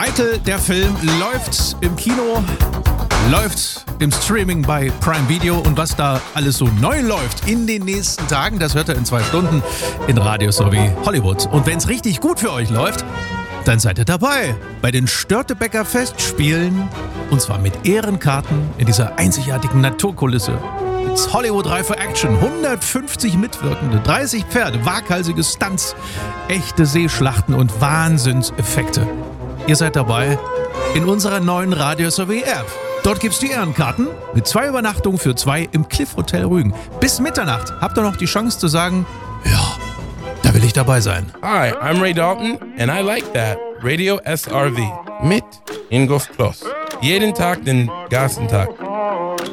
Eitel, der Film, läuft im Kino, läuft im Streaming bei Prime Video und was da alles so neu läuft in den nächsten Tagen, das hört ihr in 2 Stunden in Radio sowie Hollywood. Und wenn es richtig gut für euch läuft, dann seid ihr dabei bei den Störtebeker Festspielen und zwar mit Ehrenkarten in dieser einzigartigen Naturkulisse. It's Hollywood Reif for Action, 150 Mitwirkende, 30 Pferde, waghalsige Stunts, echte Seeschlachten und Wahnsinnseffekte. Ihr seid dabei in unserer neuen Radio sowie App. Dort gibt's die Ehrenkarten mit 2 Übernachtungen für 2 im Cliff Hotel Rügen. Bis Mitternacht habt ihr noch die Chance zu sagen, ja, da will ich dabei sein. Hi, I'm Ray Dalton and I like that. Radio SRV mit Ingolf Kloss. Jeden Tag den ganzen Tag.